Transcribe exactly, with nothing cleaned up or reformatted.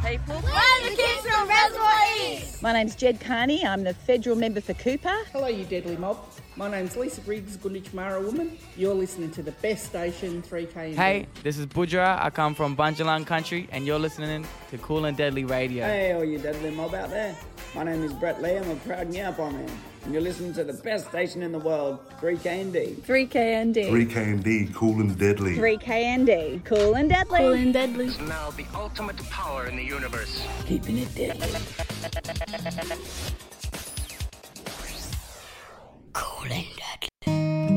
people. We're the kids from Reservoir East. My name's Jed Carney. I'm the federal member for Cooper. Hello, you deadly mob. My name's Lisa Briggs, Gunditj Mara woman. You're listening to the best station, three K N D. Hey, this is Budjara. I come from Bunjalung country, and you're listening to Cool and Deadly Radio. Hey, all you deadly mob out there. My name is Brett Lee. I'm a proud Nyapo man. And you're listening to the best station in the world, three K N D. three K N D. three K N D, Cool and Deadly. three K N D, Cool and Deadly. Cool and Deadly. Is now the ultimate power in the universe. Keeping it deadly. Cool and